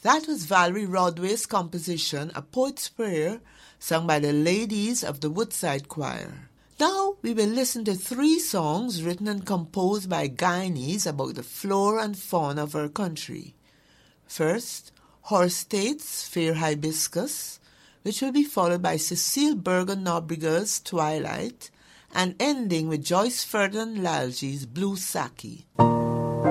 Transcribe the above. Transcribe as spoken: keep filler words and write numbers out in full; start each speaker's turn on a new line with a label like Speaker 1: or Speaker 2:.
Speaker 1: That was Valerie Rodway's composition, A Poet's Prayer, sung by the ladies of the Woodside Choir. Now we will listen to three songs written and composed by Guyanese about the flora and fauna of our country. First, Horace Tate's Fair Hibiscus, which will be followed by Cecile Bergen-Nobrigue's Twilight, and ending with Joyce Ferdinand Lalji's Blue Saki.